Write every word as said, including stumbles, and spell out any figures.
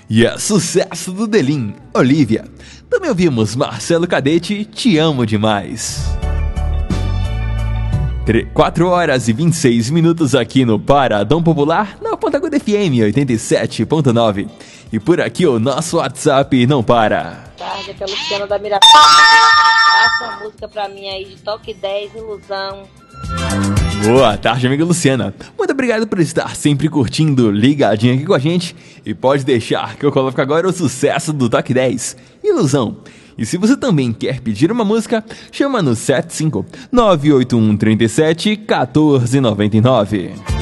E é sucesso do Delim, Olivia. Também ouvimos Marcelo Cadete, Te Amo Demais. quatro horas e vinte e seis minutos aqui no Paradão Popular, na Ponta Aguda F M oitenta e sete ponto nove. E por aqui o nosso WhatsApp não para. Tarde, aqui é a Luciana da Mirapá. Passa uma música pra mim aí de Toque dez, Ilusão. Boa tarde, amiga Luciana. Muito obrigado por estar sempre curtindo, ligadinho aqui com a gente. E pode deixar que eu coloco agora o sucesso do Toque dez, Ilusão. E se você também quer pedir uma música, chama no sete cinco nove oito um três sete um quatro nove nove.